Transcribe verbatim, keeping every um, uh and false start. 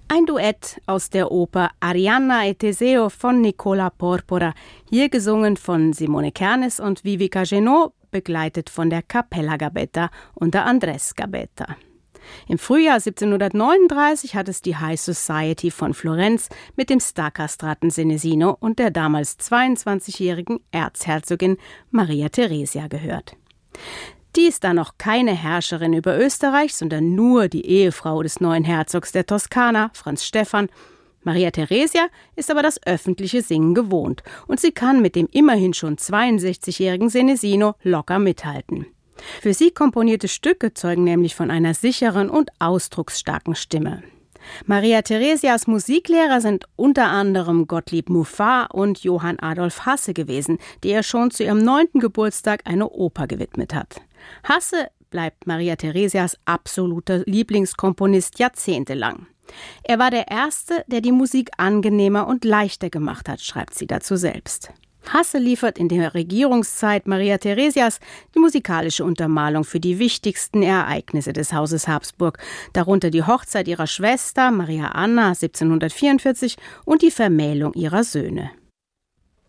Ein Duett aus der Oper Arianna e Teseo von Nicola Porpora, hier gesungen von Simone Kernes und Vivica Genot, begleitet von der Cappella Gabetta unter Andrés Gabetta. Im Frühjahr siebzehnhundertneununddreißig hat es die High Society von Florenz mit dem Starcastraten Senesino und der damals zweiundzwanzigjährigen Erzherzogin Maria Theresia gehört. Die ist da noch keine Herrscherin über Österreich, sondern nur die Ehefrau des neuen Herzogs der Toskana, Franz Stephan. Maria Theresia ist aber das öffentliche Singen gewohnt und sie kann mit dem immerhin schon zweiundsechzigjährigen Senesino locker mithalten. Für sie komponierte Stücke zeugen nämlich von einer sicheren und ausdrucksstarken Stimme. Maria Theresias Musiklehrer sind unter anderem Gottlieb Muffat und Johann Adolf Hasse gewesen, der ihr schon zu ihrem neunten Geburtstag eine Oper gewidmet hat. Hasse bleibt Maria Theresias absoluter Lieblingskomponist jahrzehntelang. Er war der Erste, der die Musik angenehmer und leichter gemacht hat, schreibt sie dazu selbst. Hasse liefert in der Regierungszeit Maria Theresias die musikalische Untermalung für die wichtigsten Ereignisse des Hauses Habsburg, darunter die Hochzeit ihrer Schwester Maria Anna siebzehnhundertvierundvierzig und die Vermählung ihrer Söhne.